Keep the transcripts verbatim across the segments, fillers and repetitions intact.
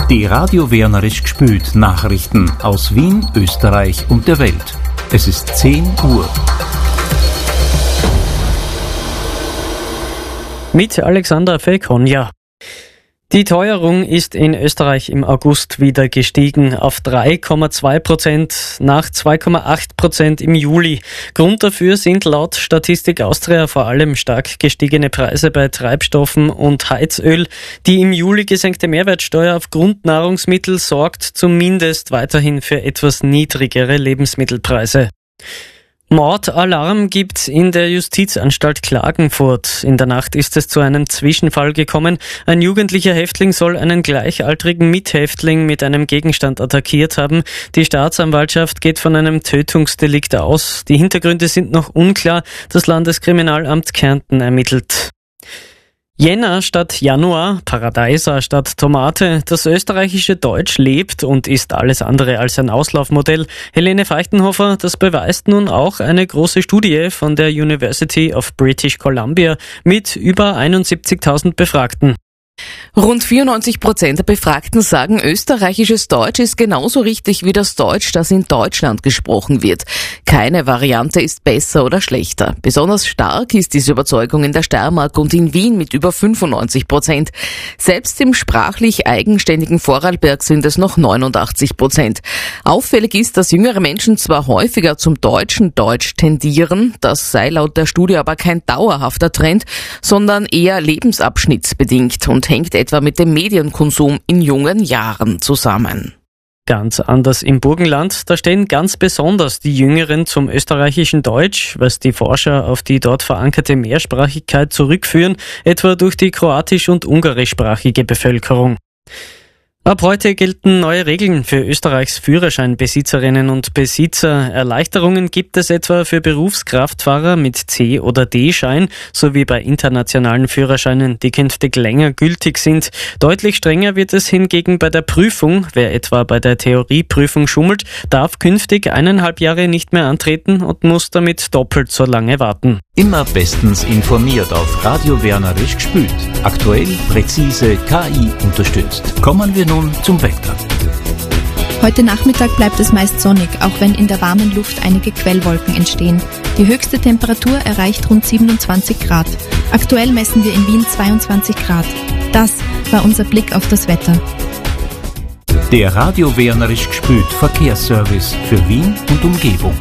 Die Radio Wernerisch gspült Nachrichten aus Wien, Österreich und der Welt. Es ist zehn Uhr. Mit Alexander Felkonja. Die Teuerung ist in Österreich im August wieder gestiegen auf drei Komma zwei Prozent nach zwei Komma acht Prozent im Juli. Grund dafür sind laut Statistik Austria vor allem stark gestiegene Preise bei Treibstoffen und Heizöl. Die im Juli gesenkte Mehrwertsteuer auf Grundnahrungsmittel sorgt zumindest weiterhin für etwas niedrigere Lebensmittelpreise. Mordalarm gibt's in der Justizanstalt Klagenfurt. In der Nacht ist es zu einem Zwischenfall gekommen. Ein jugendlicher Häftling soll einen gleichaltrigen Mithäftling mit einem Gegenstand attackiert haben. Die Staatsanwaltschaft geht von einem Tötungsdelikt aus. Die Hintergründe sind noch unklar. Das Landeskriminalamt Kärnten ermittelt. Jänner statt Januar, Paradeiser statt Tomate. Das österreichische Deutsch lebt und ist alles andere als ein Auslaufmodell. Helene Feichtenhofer, das beweist nun auch eine große Studie von der University of British Columbia mit über einundsiebzigtausend Befragten. Rund vierundneunzig Prozent der Befragten sagen, österreichisches Deutsch ist genauso richtig wie das Deutsch, das in Deutschland gesprochen wird. Keine Variante ist besser oder schlechter. Besonders stark ist diese Überzeugung in der Steiermark und in Wien mit über fünfundneunzig Prozent. Selbst im sprachlich eigenständigen Vorarlberg sind es noch neunundachtzig Prozent. Auffällig ist, dass jüngere Menschen zwar häufiger zum deutschen Deutsch tendieren, das sei laut der Studie aber kein dauerhafter Trend, sondern eher lebensabschnittsbedingt und hängt etwa mit dem Medienkonsum in jungen Jahren zusammen. Ganz anders im Burgenland, da stehen ganz besonders die Jüngeren zum österreichischen Deutsch, was die Forscher auf die dort verankerte Mehrsprachigkeit zurückführen, etwa durch die kroatisch- und ungarischsprachige Bevölkerung. Ab heute gelten neue Regeln für Österreichs Führerscheinbesitzerinnen und Besitzer. Erleichterungen gibt es etwa für Berufskraftfahrer mit C- oder D-Schein sowie bei internationalen Führerscheinen, die künftig länger gültig sind. Deutlich strenger wird es hingegen bei der Prüfung. Wer etwa bei der Theorieprüfung schummelt, darf künftig eineinhalb Jahre nicht mehr antreten und muss damit doppelt so lange warten. Immer bestens informiert auf Radio Wernerisch gspült. Aktuell, präzise, K I unterstützt. Kommen wir nun zum Wetter. Heute Nachmittag bleibt es meist sonnig, auch wenn in der warmen Luft einige Quellwolken entstehen. Die höchste Temperatur erreicht rund siebenundzwanzig Grad. Aktuell messen wir in Wien zweiundzwanzig Grad. Das war unser Blick auf das Wetter. Der Radio Wernerisch gspült Verkehrsservice für Wien und Umgebung.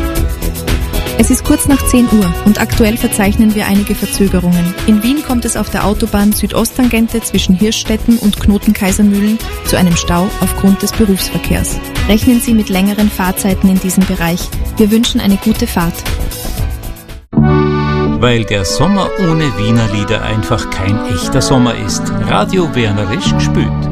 Es ist kurz nach zehn Uhr und aktuell verzeichnen wir einige Verzögerungen. In Wien kommt es auf der Autobahn Südosttangente zwischen Hirschstetten und Knotenkaisermühlen zu einem Stau aufgrund des Berufsverkehrs. Rechnen Sie mit längeren Fahrzeiten in diesem Bereich. Wir wünschen eine gute Fahrt. Weil der Sommer ohne Wiener Lieder einfach kein echter Sommer ist. Radio Wernerisch gspült.